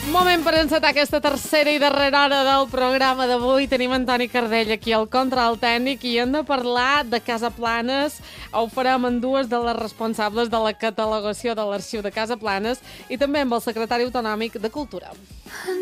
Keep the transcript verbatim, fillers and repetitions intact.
Moment per encetar aquesta tercera i darrera hora del programa d'avui. Tenim Antoni Cardell aquí al control tècnic i hem de parlar de Casa Planes. Ho farem amb dues de les responsables de la catalogació de l'arxiu de Casa Planes i també amb el secretari autonòmic de Cultura.